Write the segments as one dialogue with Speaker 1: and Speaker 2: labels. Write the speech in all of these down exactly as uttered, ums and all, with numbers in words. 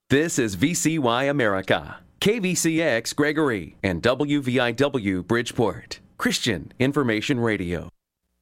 Speaker 1: This is V C Y America, K V C X Gregory, and W V I W Bridgeport, Christian Information Radio.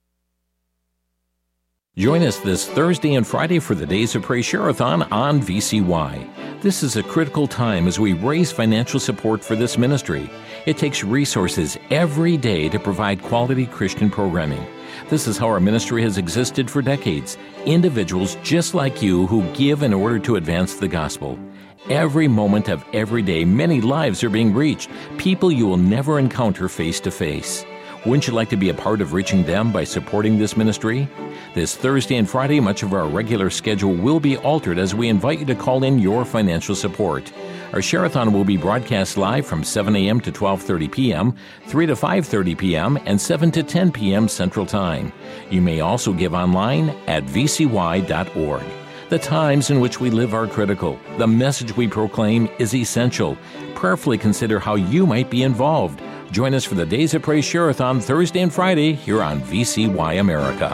Speaker 2: Join us this Thursday and Friday for the Days of Praise Share-a-thon on V C Y. This is a critical time as we raise financial support for this ministry. It takes resources every day to provide quality Christian programming. This is how our ministry has existed for decades. Individuals just like you who give in order to advance the gospel. Every moment of every day, many lives are being reached, people you will never encounter face to face. Wouldn't you like to be a part of reaching them by supporting this ministry? This Thursday and Friday, much of our regular schedule will be altered as we invite you to call in your financial support. Our Share-a-thon will be broadcast live from seven a.m. to twelve thirty p.m., three to five thirty p.m., and seven to ten p.m. Central Time. You may also give online at v c y dot org. The times in which we live are critical. The message we proclaim is essential. Prayerfully consider how you might be involved. Join us for the Days of Praise Share-a-thon Thursday and Friday here on V C Y America.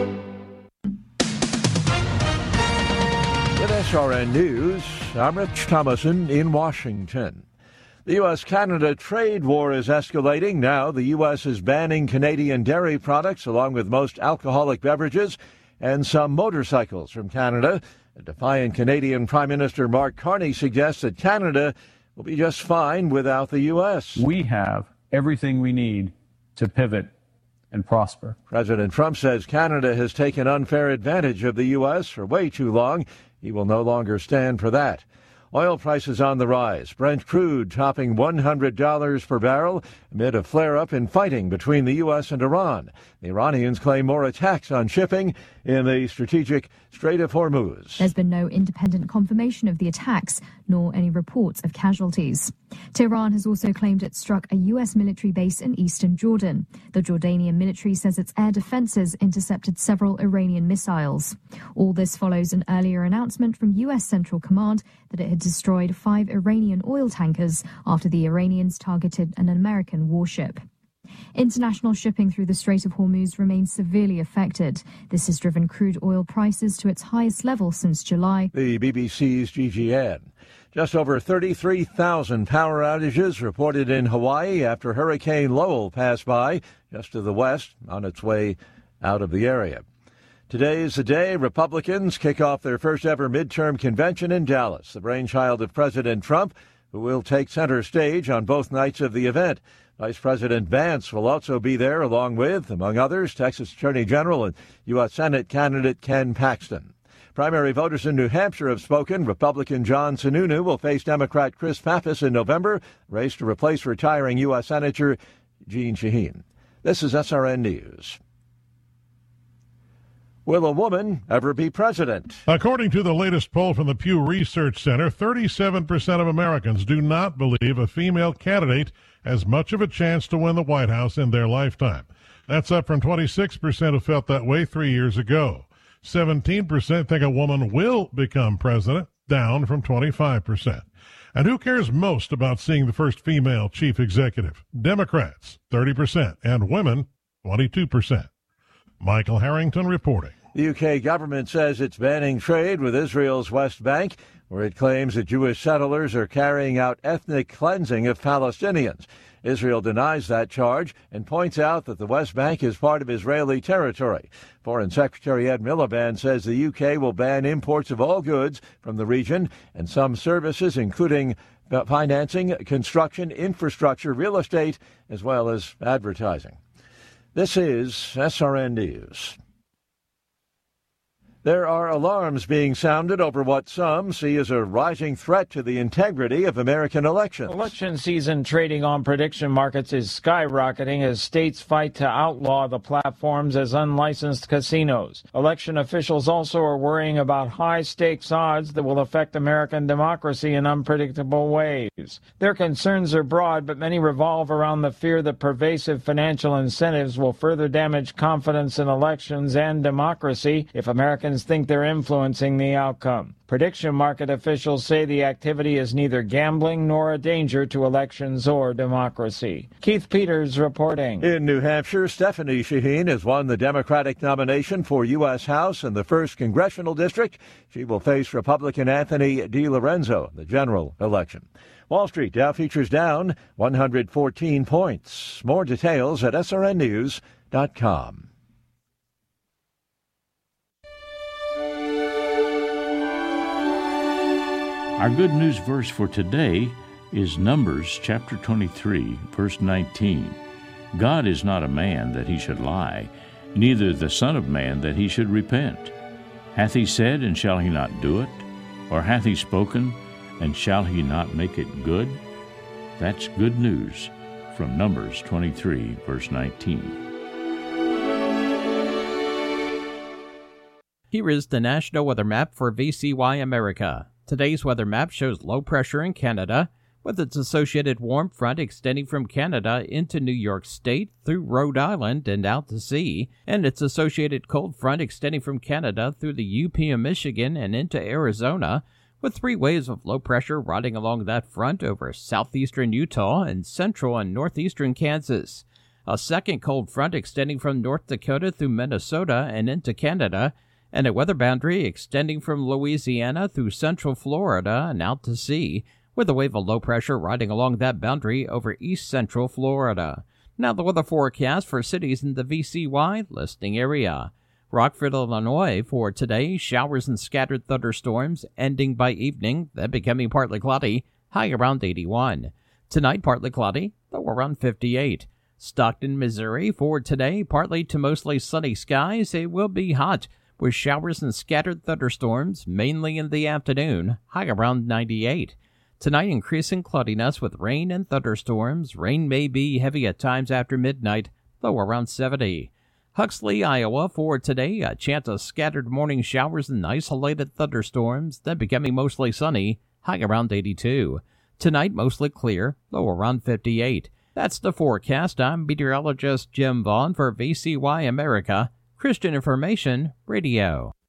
Speaker 3: With S R N News, I'm Rich Thomason in Washington. The U S Canada trade war is escalating. Now the U S is banning Canadian dairy products along with most alcoholic beverages and some motorcycles from Canada. A defiant Canadian Prime Minister Mark Carney suggests that Canada will be just fine without the U S.
Speaker 4: We have everything we need to pivot and prosper.
Speaker 3: President Trump says Canada has taken unfair advantage of the U S for way too long. He will no longer stand for that. Oil prices on the rise. Brent crude topping one hundred dollars per barrel amid a flare-up in fighting between the U S and Iran. The Iranians claim more attacks on shipping in the strategic Strait of Hormuz.
Speaker 5: There's been no independent confirmation of the attacks, nor any reports of casualties. Tehran has also claimed it struck a U S military base in eastern Jordan. The Jordanian military says its air defenses intercepted several Iranian missiles. All this follows an earlier announcement from U S Central Command that it had destroyed five Iranian oil tankers after the Iranians targeted an American warship. International shipping through the Strait of Hormuz remains severely affected. This has driven crude oil prices to its highest level since July.
Speaker 3: The B B C's Gigi Ann. Just over thirty-three thousand power outages reported in Hawaii after Hurricane Lowell passed by just to the west on its way out of the area. Today is the day Republicans kick off their first ever midterm convention in Dallas, the brainchild of President Trump, who will take center stage on both nights of the event. Vice President Vance will also be there, along with, among others, Texas Attorney General and U S Senate candidate Ken Paxton. Primary voters in New Hampshire have spoken. Republican John Sununu will face Democrat Chris Pappas in November, race to replace retiring U S Senator Jeanne Shaheen. This is S R N News. Will a woman ever be president?
Speaker 6: According to the latest poll from the Pew Research Center, thirty-seven percent of Americans do not believe a female candidate has much of a chance to win the White House in their lifetime. That's up from twenty-six percent who felt that way three years ago. seventeen percent think a woman will become president, down from twenty-five percent. And who cares most about seeing the first female chief executive? Democrats, thirty percent, and women, twenty-two percent. Michael Harrington reporting.
Speaker 3: The U K government says it's banning trade with Israel's West Bank, where it claims that Jewish settlers are carrying out ethnic cleansing of Palestinians. Israel denies that charge and points out that the West Bank is part of Israeli territory. Foreign Secretary Ed Miliband says the U K will ban imports of all goods from the region and some services, including financing, construction, infrastructure, real estate, as well as advertising. This is S R N News. There are alarms being sounded over what some see as a rising threat to the integrity of American elections.
Speaker 7: Election season trading on prediction markets is skyrocketing as states fight to outlaw the platforms as unlicensed casinos. Election officials also are worrying about high-stakes odds that will affect American democracy in unpredictable ways. Their concerns are broad, but many revolve around the fear that pervasive financial incentives will further damage confidence in elections and democracy if Americans Republicans think they're influencing the outcome. Prediction market officials say the activity is neither gambling nor a danger to elections or democracy. Keith Peters reporting.
Speaker 3: In New Hampshire, Stephanie Shaheen has won the Democratic nomination for U S House in the first Congressional District. She will face Republican Anthony DiLorenzo in the general election. Wall Street Dow Futures down one hundred fourteen points. More details at S R N news dot com.
Speaker 2: Our good news verse for today is Numbers chapter twenty-three, verse nineteen. God is not a man that he should lie, neither the Son of Man that he should repent. Hath he said, and shall he not do it? Or hath he spoken, and shall he not make it good? That's good news from Numbers twenty-three, verse nineteen.
Speaker 8: Here is the National Weather Map for V C Y America. Today's weather map shows low pressure in Canada, with its associated warm front extending from Canada into New York State through Rhode Island and out to sea, and its associated cold front extending from Canada through the U P of Michigan and into Arizona, with three waves of low pressure riding along that front over southeastern Utah and central and northeastern Kansas. A second cold front extending from North Dakota through Minnesota and into Canada, and a weather boundary extending from Louisiana through central Florida and out to sea, with a wave of low pressure riding along that boundary over east-central Florida. Now the weather forecast for cities in the V C Y listing area. Rockford, Illinois, for today, showers and scattered thunderstorms, ending by evening, then becoming partly cloudy, high around eighty-one. Tonight, partly cloudy, low around fifty-eight. Stockton, Missouri, for today, partly to mostly sunny skies, it will be hot, with showers and scattered thunderstorms, mainly in the afternoon, high around ninety-eight. Tonight, increasing cloudiness with rain and thunderstorms. Rain may be heavy at times after midnight, low around seventy. Huxley, Iowa, for today, a chance of scattered morning showers and isolated thunderstorms, then becoming mostly sunny, high around eighty-two. Tonight, mostly clear, low around fifty-eight. That's the forecast. I'm meteorologist Jim Vaughn for V C Y America, Christian Information Radio.